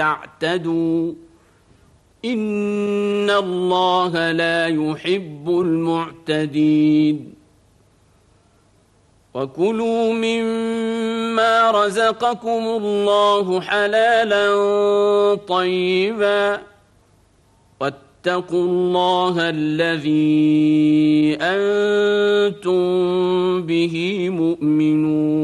تعتدوا إن الله لا يحب المعتدين وكلوا مما رزقكم الله حلالا طيبا واتقوا الله الذي أنتم به مؤمنون